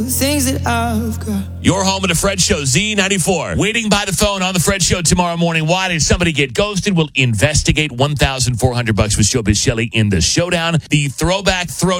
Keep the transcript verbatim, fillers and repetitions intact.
Things that I've got. Your home of the Fred Show, Z ninety-four. Waiting by the phone on the Fred Show tomorrow morning. Why did somebody get ghosted? We'll investigate. one thousand four hundred bucks with Showbiz Shelley in the showdown. The throwback throw